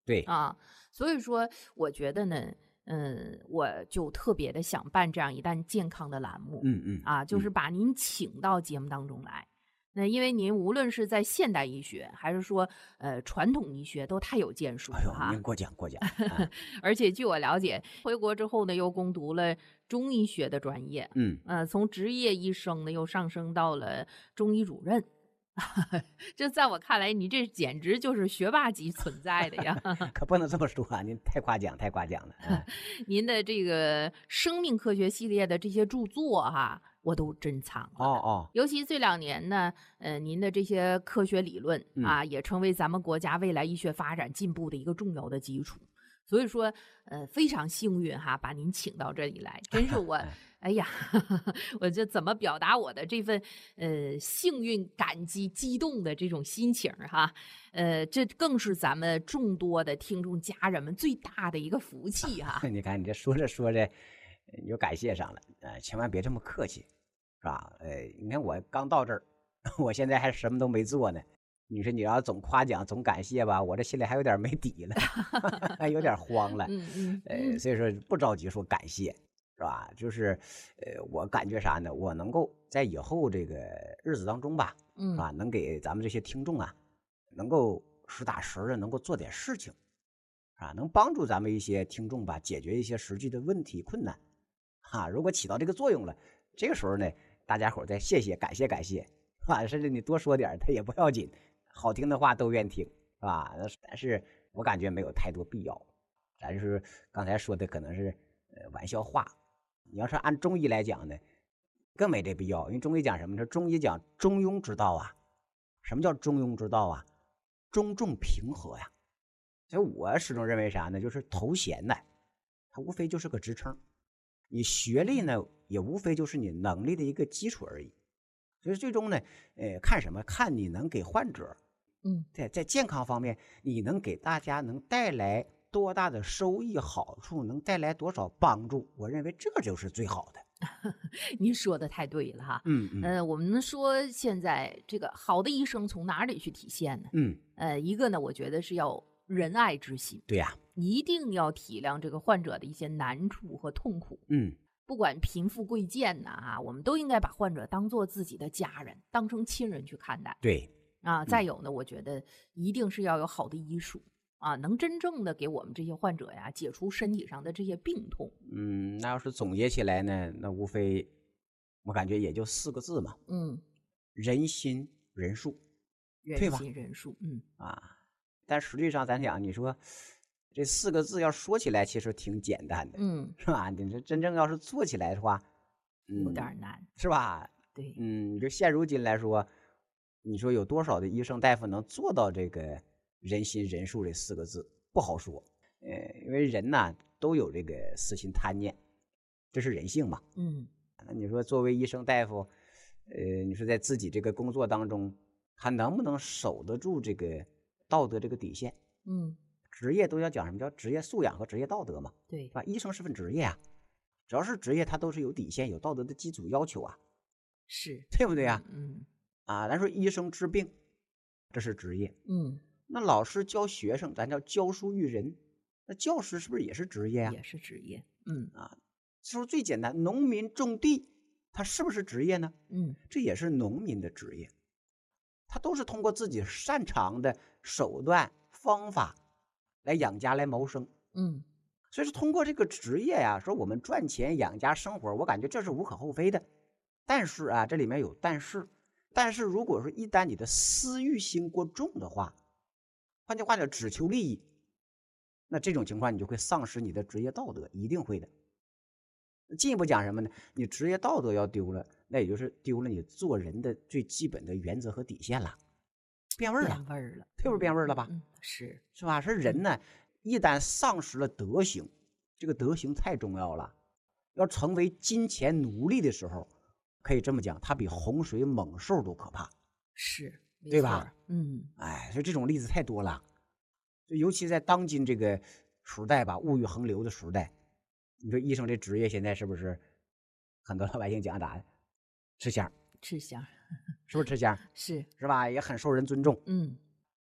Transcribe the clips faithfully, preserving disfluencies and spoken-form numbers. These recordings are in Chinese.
对， 啊。所以说，我觉得呢，嗯，我就特别的想办这样一档健康的栏目嗯嗯啊，就是嗯， 把您请到节目当中来。那因为您无论是在现代医学，还是说呃传统医学，都太有建树哎呦， 了哈。 您过奖过奖啊， 而且据我了解，回国之后呢，又攻读了中医学的专业， 嗯， 呃，从职业医生呢，又上升到了中医主任。这在我看来，你这简直就是学霸级存在的呀！ 可不能这么说啊，您太夸奖太夸奖了，啊， 您的这个生命科学系列的这些著作哈，我都珍藏了。 哦哦， 尤其这两年呢，呃，您的这些科学理论嗯， 啊，也成为咱们国家未来医学发展进步的一个重要的基础。所以说，呃，非常幸运哈，把您请到这里来，真是我， 哎， 哎呀，我这怎么表达我的这份呃幸运、感激、激动的这种心情儿哈？呃，这更是咱们众多的听众家人们最大的一个福气哈。 你看你这说着说着，呃你就感谢上了，呃，千万别这么客气，是吧？呃，你看我刚到这儿，我现在还什么都没做呢。你说你要总夸奖总感谢吧，我这心里还有点没底了，还有点慌了。 嗯嗯呃，所以说不着急说感谢，是吧？就是，呃，我感觉啥呢？我能够在以后这个日子当中吧，是嗯， 吧？能给咱们这些听众啊，能够实打实的能够做点事情，啊，能帮助咱们一些听众吧，解决一些实际的问题困难，哈、如果起到这个作用了，这个时候呢，大家伙儿再谢谢感谢感谢，啊，甚至你多说点儿，他也不要紧，好听的话都愿听，是吧？但是我感觉没有太多必要，咱是刚才说的可能是呃玩笑话，你要是按中医来讲呢，更没这必要，因为中医讲什么呢？中医讲中庸之道啊，什么叫中庸之道啊？中重平和呀。所以我始终认为啥呢？就是头衔呢，它无非就是个职称，你学历呢，也无非就是你能力的一个基础而已。所以最终呢，呃，看什么？看你能给患者， 嗯。 在在健康方面，你能给大家能带来多大的收益好处，能带来多少帮助？我认为这就是最好的。 您说的太对了哈。 嗯嗯呃，我们说现在这个好的医生从哪里去体现呢？ 嗯， 呃，一个呢，我觉得是要仁爱之心， 对呀， 一定要体谅这个患者的一些难处和痛苦。 嗯不管贫富贵贱呐，哈，我们都应该把患者当做自己的家人，当成亲人去看待对， 啊。再嗯有呢，我觉得一定是要有好的医术啊，能真正的给我们这些患者呀解除身体上的这些病痛。 嗯，那要是总结起来呢，那无非我感觉也就四个字嘛， 嗯， 人心仁术，对吧？ 人心仁术，嗯， 啊，但实际上咱讲，你说这四个字要说起来其实挺简单的， 嗯， 是吧？你这真正要是做起来的话， 有点嗯， 儿难， 是吧？ 对， 嗯，就现如今来说，你说有多少的医生大夫能做到这个人心仁术这四个字？不好说。呃，因为人呐都有这个私心贪念，这是人性嘛。 嗯， 那你说作为医生大夫，呃，你说在自己这个工作当中，还能不能守得住这个道德这个底线？ 嗯， 职业都要讲什么叫职业素养和职业道德嘛， 对， 是吧？医生是份职业啊，只要是职业，它都是有底线、有道德的基础要求啊， 是， 对不对呀？ 嗯啊，咱说医生治病，这是职业。 嗯， 那老师教学生，咱叫教书育人，那教师是不是也是职业呀？ 也是职业，嗯啊，说最简单，农民种地，他是不是职业呢？ 嗯， 这也是农民的职业，他都是通过自己擅长的手段方法来养家来谋生。 嗯， 所以说，通过这个职业呀，说我们赚钱养家生活，我感觉这是无可厚非的。但是啊，这里面有但是，但是如果说一旦你的私欲心过重的话，换句话讲，只求利益，那这种情况你就会丧失你的职业道德，一定会的。进一步讲什么呢？你职业道德要丢了，那也就是丢了你做人的最基本的原则和底线了，变味儿了， 变味儿了， 是不是变味儿了吧？ 嗯，嗯是， 是吧？说人呢，一旦丧失了德行，这个德行太重要了。要成为金钱奴隶的时候，可以这么讲，它比洪水猛兽都可怕， 是，没对吧？ 错儿嗯， 哎，所以这种例子太多了。就尤其在当今这个时代吧，物欲横流的时代，你说医生这职业现在是不是很多老百姓讲咋的？吃香， 吃香， 是不是吃香？ 是， 是吧？也很受人尊重。 嗯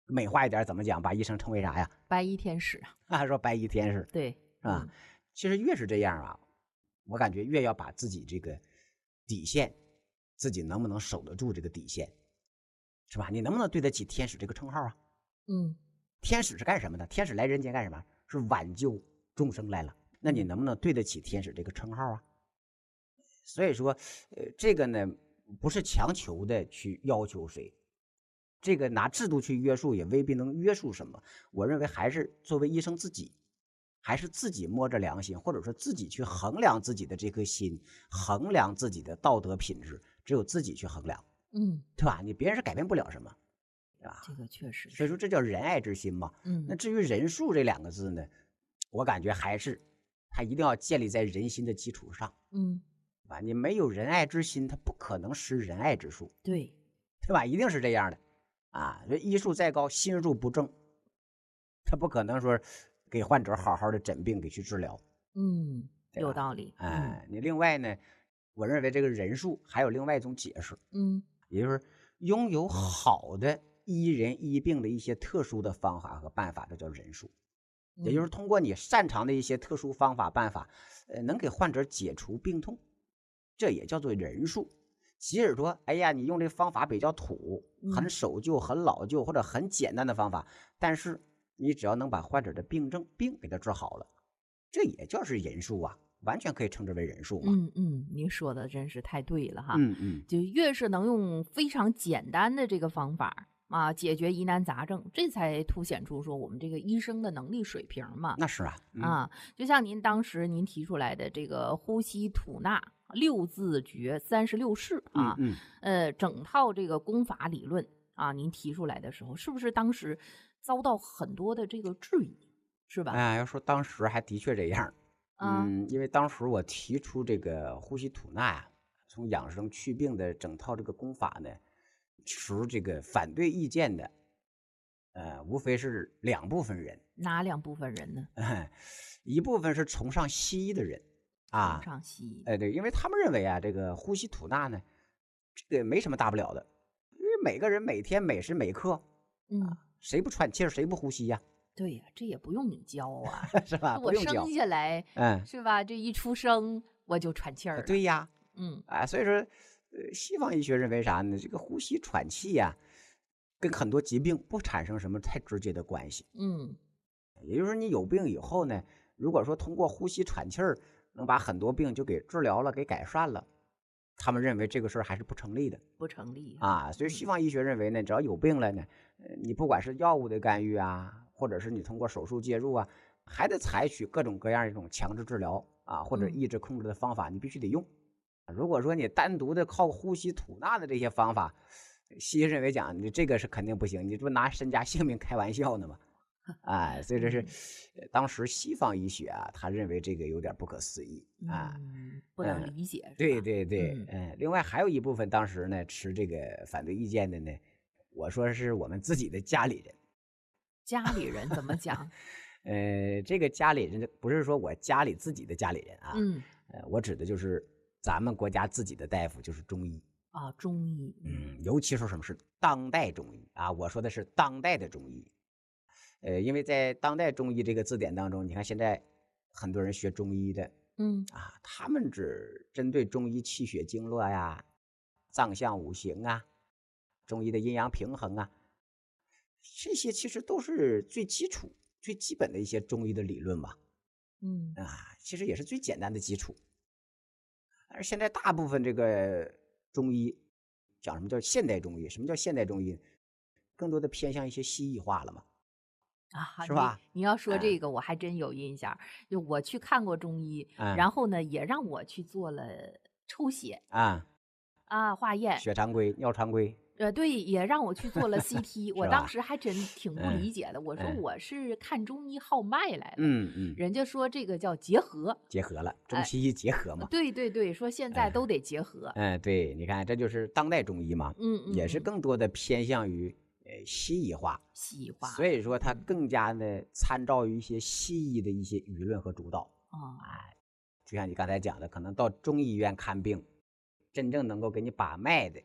美化一点怎么讲？把医生称为啥呀？ 白衣天使。 啊，说白衣天使， 对， 是吧？ 嗯其实越是这样啊，我感觉越要把自己这个底线，自己能不能守得住这个底线，是吧？你能不能对得起天使这个称号啊？ 嗯天使是干什么的？天使来人间干什么？是挽救众生来了。那你嗯能不能对得起天使这个称号啊？所以说，呃，这个呢，不是强求的去要求谁，这个拿制度去约束也未必能约束什么。我认为还是作为医生自己，还是自己摸着良心，或者说自己去衡量自己的这颗心，衡量自己的道德品质，只有自己去衡量， 嗯， 对吧？你别人是改变不了什么，对吧？ 这个确实是。 所以说这叫仁爱之心嘛。那嗯至于仁术这两个字呢，我感觉还是它一定要建立在人心的基础上， 嗯， 啊，你没有仁爱之心，它不可能施仁爱之术， 对， 对吧？一定是这样的啊。这医术再高，心术不正，他不可能说给患者好好的诊病给去治疗， 嗯， 对吧？ 有道理。嗯哎，你另外呢，我认为这个仁术还有另外一种解释， 嗯也就是拥有好的医人医病的一些特殊的方法和办法，这叫仁术。也就是嗯通过你擅长的一些特殊方法办法，呃，能给患者解除病痛，这也叫做仁术。即使说，哎呀，你用这个方法比较土，很嗯守旧、很老旧或者很简单的方法，但是你只要能把患者的病症病给他治好了，这也叫是仁术啊，完全可以称之为仁术嘛。 嗯嗯，您说的真是太对了哈。 嗯嗯， 就越是能用非常简单的这个方法啊解决疑难杂症，这才凸显出说我们这个医生的能力水平嘛。 那是啊，嗯啊，就像您当时您提出来的这个呼吸吐纳六字诀三十六式啊， 嗯嗯， 呃，整套这个功法理论啊，您提出来的时候，是不是当时遭到很多的这个质疑，是吧？ 哎呀，要说当时还的确这样， 啊， 嗯，因为当时我提出这个呼吸吐纳呀，从养生祛病的整套这个功法呢，持这个反对意见的，呃，无非是两部分人， 哪两部分人呢？ 一部分是崇尚西医的人崇啊， 尚西医。 哎，对，因为他们认为啊，这个呼吸吐纳呢，这个没什么大不了的，因为每个人每天每时每刻， 嗯， 谁不喘气儿谁不呼吸呀、 对呀，这也不用你教啊， 是吧？ 我不用教， 生下来嗯， 是吧？这一出生我就喘气儿了。 对呀， 嗯啊，所以说，呃，西方医学认为啥呢？这个呼吸喘气呀、跟很多疾病不产生什么太直接的关系。 嗯也就是说，你有病以后呢，如果说通过呼吸喘气儿能把很多病就给治疗了、给改善了，他们认为这个事儿还是不成立的不成立啊。所以西方医学认为呢，只要有病了呢，呃，你不管是药物的干预啊，或者是你通过手术介入啊，还得采取各种各样一种强制治疗啊，或者嗯抑制控制的方法，你必须得用。如果说你单独的靠呼吸吐纳的这些方法，西医认为讲你这个是肯定不行，你这不拿身家性命开玩笑呢吗？哎，所以这是呃当时西方医学啊，他认为这个有点不可思议啊。 嗯，不能嗯理解是吧？ 对对对， 嗯嗯，另外还有一部分当时呢持这个反对意见的呢，我说是我们自己的家里人。 家里人怎么讲？ 呃，这个家里人不是说我家里自己的家里人啊， 嗯呃，我指的就是咱们国家自己的大夫，就是中医。 啊，中医。嗯嗯，尤其是什么是当代中医啊？我说的是当代的中医。呃，因为在当代中医这个字典当中，你看现在很多人学中医的嗯啊，他们只针对中医气血经络呀、脏象五行啊、中医的阴阳平衡啊，这些其实都是最基础、最基本的一些中医的理论嘛。 嗯啊，其实也是最简单的基础。而现在大部分这个中医讲什么叫现代中医？什么叫现代中医？更多的偏向一些西医化了嘛。 啊， 是吧？ 你你要说嗯这个，我还真有印象。就我去看过中医， 嗯然后呢，也让我去做了抽血啊， 啊、化验， 血常规、尿常规， 呃，对，也让我去做了 C T。我是吧当时还真挺不嗯理解的，我说嗯我是看中医号脉来了， 嗯嗯， 人家说这个叫结合。 结合了，中哎西医结合嘛。 对对对，说现在嗯都得结合。 嗯，对，你看这就是当代中医嘛， 嗯嗯， 也是嗯更多的偏向于呃西医化， 西化所以说它更加的参照于一些西医的一些舆论和主导。 啊， 就像你刚才讲的，可能到中医院看病，真正能够给你把脉的，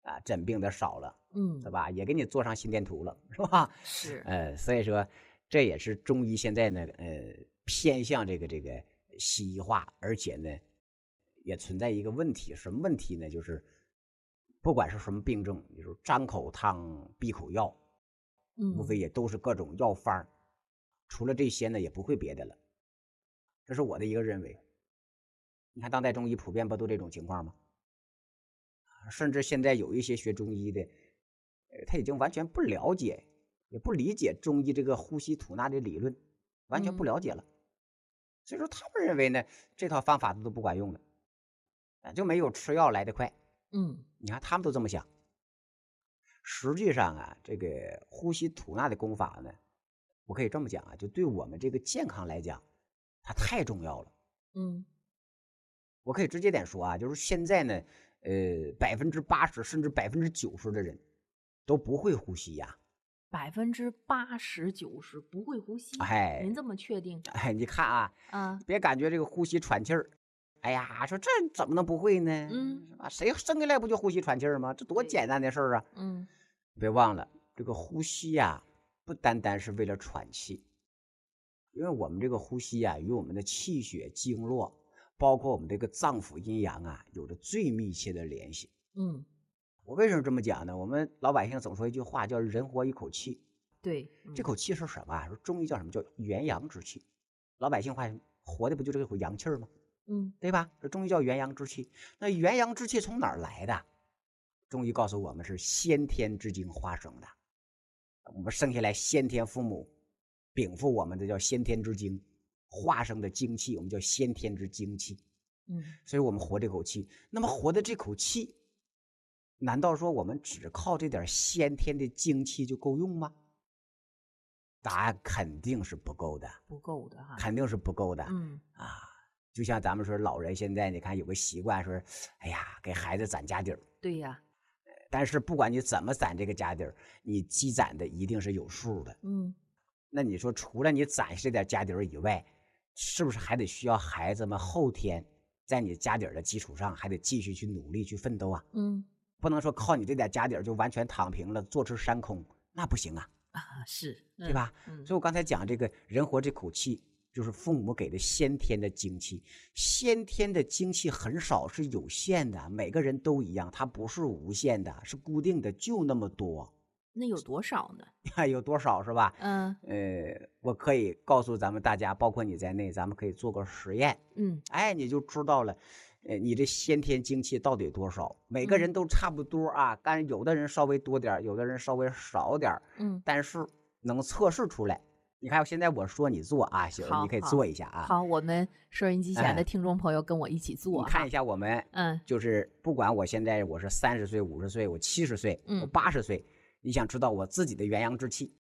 啊，诊病的少了， 嗯， 是吧？也给你做上心电图了，是吧？ 是， 呃，所以说这也是中医现在呢，呃，偏向这个这个西医化，而且呢，也存在一个问题，什么问题呢？就是不管是什么病症，就是张口汤闭口药，无非嗯也都是各种药方儿，除了这些呢，也不会别的了。这是我的一个认为。你看当代中医普遍不都这种情况吗？甚至现在有一些学中医的，呃，他已经完全不了解，也不理解中医这个呼吸吐纳的理论，完全不嗯了解了。所以说他们认为呢，这套方法都不管用的，啊，就没有吃药来得快。 嗯你看他们都这么想。实际上啊，这个呼吸吐纳的功法呢，我可以这么讲啊，就对我们这个健康来讲，它太重要了。 嗯， 我可以直接点说啊，就是现在呢，呃，百分之八十甚至百分之九十的人都不会呼吸呀。 百分之八十九十不会呼吸， 哎您这么确定？ 哎，你看啊， 啊， 别感觉这个呼吸喘气儿，哎呀，说这怎么能不会呢？ 嗯， 是吧？谁生下来不就呼吸喘气儿吗？这多对简单的事儿啊！ 嗯别忘了，这个呼吸呀、不单单是为了喘气，因为我们这个呼吸呀、与我们的气血经络，包括我们这个脏腑阴阳啊，有着最密切的联系。 嗯， 我为什么这么讲呢？我们老百姓总说一句话，叫“人活一口气”。 对，嗯这口气是什么啊？说中医叫什么？叫元阳之气。老百姓话，活的不就这口阳气儿吗？ 嗯对吧？这中医叫元阳之气。那元阳之气从哪儿来的？中医告诉我们是先天之精化生的。我们生下来，先天父母禀赋我们的叫先天之精，化生的精气，我们叫先天之精气。 嗯所以我们活这口气。那么活的这口气，难道说我们只靠这点先天的精气就够用吗？答案肯定是不够的， 不够的哈。 肯定是不够的。 嗯啊，就像咱们说老人现在你看有个习惯说，哎呀，给孩子攒家底儿。 对呀， 但是不管你怎么攒这个家底儿，你积攒的一定是有数的。 嗯那你说除了你攒下这点家底儿以外，是不是还得需要孩子们后天在你家底儿的基础上还得继续去努力去奋斗啊？ 嗯不能说靠你这点家底儿就完全躺平了，坐吃山空，那不行啊， 啊是， 对吧？ 嗯所以我刚才讲这个人活这口气，就是父母给的先天的精气。先天的精气很少，是有限的，每个人都一样，它不是无限的，是固定的，就那么多。 那有多少呢？ 有多少是吧？ 嗯呃，我可以告诉咱们大家，包括你在内，咱们可以做个实验， 嗯哎，你就知道了。呃，你这先天精气到底多少？每个人都差不多啊，但是有的人稍微多点，有的人稍微少点， 嗯， 但是能测试出来。你看，现在我说你做啊，媳妇儿， 好你可以好做一下啊。 好，我们收音机前的哎听众朋友跟我一起做哈你看一下我们， 嗯就是不管我现在我是三十岁、五十岁、我七十岁、我嗯八十岁，你想知道我自己的元阳之气，